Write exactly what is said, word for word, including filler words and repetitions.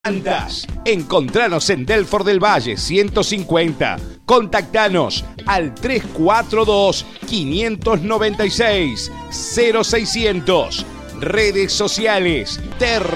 Plantas. Encontranos en Delfort del Valle ciento cincuenta. Contactanos al tres cuatro dos, cinco nueve seis, cero seiscientos. Redes sociales. Ter